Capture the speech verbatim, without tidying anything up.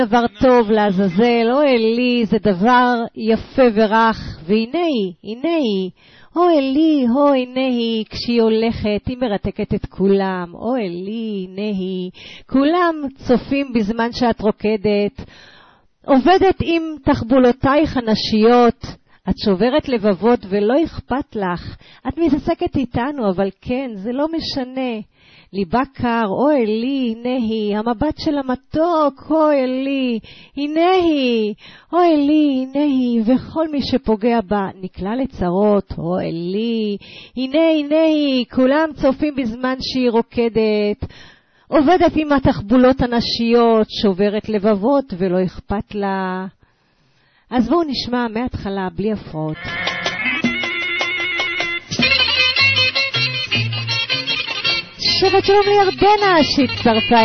דבר טוב לעזאזל, אוי לי, זה דבר יפה ורח, והנה היא, הנה היא, אוי לי, אוי הנה היא, כשהיא הולכת, היא מרתקת את כולם, אוי לי, הנה היא, כולם צופים בזמן שאת רוקדת, עובדת עם תחבולותייך הנשיות, את שוברת לבבות ולא אכפת לך, את מתעסקת איתנו, אבל כן, זה לא משנה, ליבה קר, אוי לי, הנה היא, המבט של המתוק, אוי לי, הנה היא, אוי לי, הנה היא, וכל מי שפוגע בה נקלע לצרות, אוי לי, הנה, הנה היא, כולם צופים בזמן שהיא רוקדת, עובדת עם התחבולות הנשיות, שוברת לבבות ולא אכפת לה. אז בואו נשמע מההתחלה בלי הפרעות. שבת שלום לירדנה שהצטרפה